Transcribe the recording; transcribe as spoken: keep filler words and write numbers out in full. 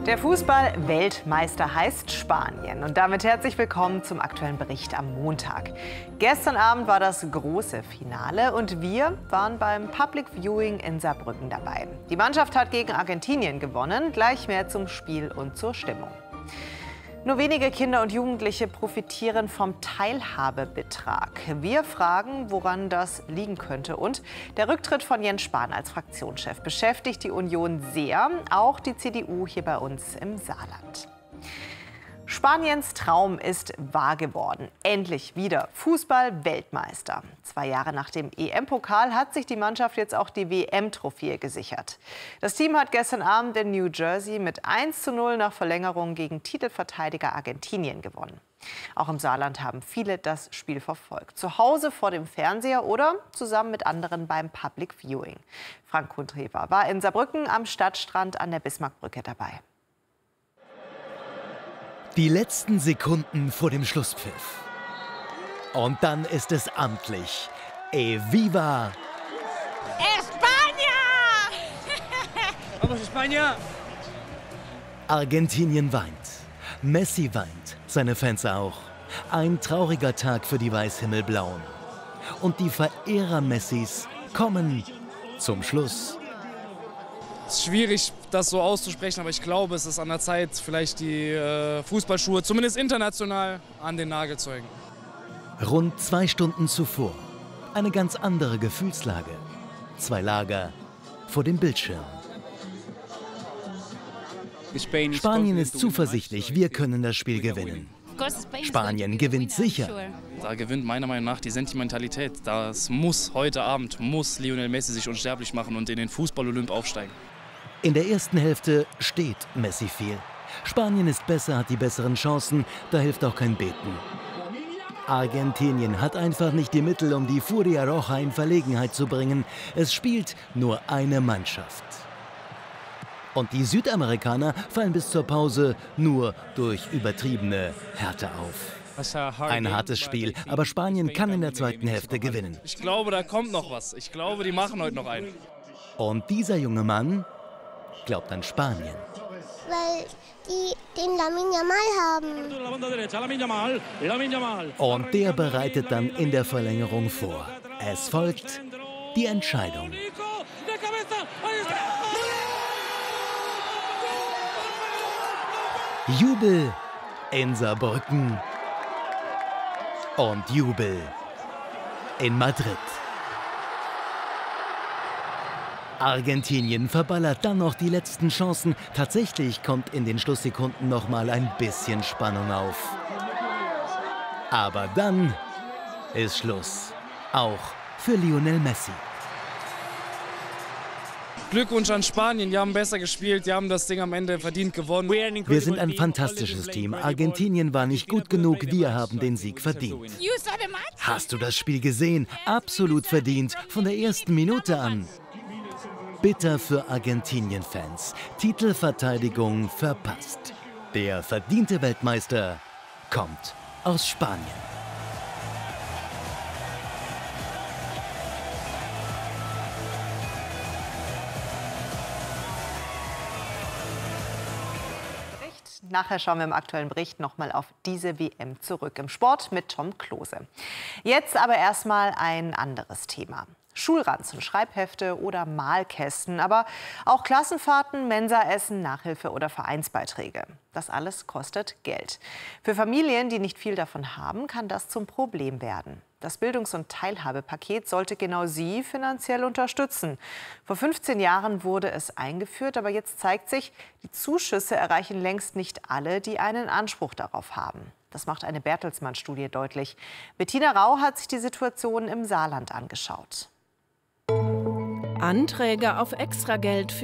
Der Fußball-Weltmeister heißt Spanien. Und damit herzlich willkommen zum aktuellen Bericht am Montag. Gestern Abend war das große Finale und wir waren beim Public Viewing in Saarbrücken dabei. Die Mannschaft hat gegen Argentinien gewonnen. Gleich mehr zum Spiel und zur Stimmung. Nur wenige Kinder und Jugendliche profitieren vom Teilhabebetrag. Wir fragen, woran das liegen könnte. Und der Rücktritt von Jens Spahn als Fraktionschef beschäftigt die Union sehr, auch die C D U hier bei uns im Saarland. Spaniens Traum ist wahr geworden. Endlich wieder Fußball-Weltmeister. Zwei Jahre nach dem E M-Pokal hat sich die Mannschaft jetzt auch die W M-Trophäe gesichert. Das Team hat gestern Abend in New Jersey mit eins zu null nach Verlängerung gegen Titelverteidiger Argentinien gewonnen. Auch im Saarland haben viele das Spiel verfolgt. Zu Hause vor dem Fernseher oder zusammen mit anderen beim Public Viewing. Frank Kuntrever war in Saarbrücken am Stadtstrand an der Bismarckbrücke dabei. Die letzten Sekunden vor dem Schlusspfiff. Und dann ist es amtlich. E viva España! Vamos España! Argentinien weint. Messi weint, seine Fans auch. Ein trauriger Tag für die Weißhimmelblauen. Und die Verehrer Messis kommen zum Schluss. Es ist schwierig, das so auszusprechen, aber ich glaube, es ist an der Zeit, vielleicht die äh, Fußballschuhe, zumindest international, an den Nagel zu hängen. Rund zwei Stunden zuvor eine ganz andere Gefühlslage. Zwei Lager vor dem Bildschirm. Spanien ist zuversichtlich, wir können das Spiel gewinnen. Spanien gewinnt sicher. Da gewinnt meiner Meinung nach die Sentimentalität. Das muss heute Abend, muss Lionel Messi sich unsterblich machen und in den Fußball-Olymp aufsteigen. In der ersten Hälfte steht Messi viel. Spanien ist besser, hat die besseren Chancen, da hilft auch kein Beten. Argentinien hat einfach nicht die Mittel, um die Furia Roja in Verlegenheit zu bringen. Es spielt nur eine Mannschaft. Und die Südamerikaner fallen bis zur Pause nur durch übertriebene Härte auf. Ein hartes Spiel, aber Spanien kann in der zweiten Hälfte gewinnen. Ich glaube, da kommt noch was. Ich glaube, die machen heute noch einen. Und dieser junge Mann glaubt an Spanien. Weil die den Lamine Yamal haben. Und der bereitet dann in der Verlängerung vor. Es folgt die Entscheidung. Jubel in Saarbrücken und Jubel in Madrid. Argentinien verballert dann noch die letzten Chancen. Tatsächlich kommt in den Schlusssekunden noch mal ein bisschen Spannung auf. Aber dann ist Schluss. Auch für Lionel Messi. Glückwunsch an Spanien, die haben besser gespielt, die haben das Ding am Ende verdient gewonnen. Wir sind ein fantastisches Team. Argentinien war nicht gut genug, wir haben den Sieg verdient. Hast du das Spiel gesehen? Absolut verdient, von der ersten Minute an. Bitter für Argentinien-Fans. Titelverteidigung verpasst. Der verdiente Weltmeister kommt aus Spanien. Nachher schauen wir im aktuellen Bericht noch mal auf diese W M zurück im Sport mit Tom Klose. Jetzt aber erstmal ein anderes Thema. Schulranzen, Schreibhefte oder Malkästen, aber auch Klassenfahrten, Mensaessen, Nachhilfe oder Vereinsbeiträge. Das alles kostet Geld. Für Familien, die nicht viel davon haben, kann das zum Problem werden. Das Bildungs- und Teilhabepaket sollte genau sie finanziell unterstützen. Vor fünfzehn Jahren wurde es eingeführt, aber jetzt zeigt sich, die Zuschüsse erreichen längst nicht alle, die einen Anspruch darauf haben. Das macht eine Bertelsmann-Studie deutlich. Bettina Rau hat sich die Situation im Saarland angeschaut. Anträge auf Extrageld für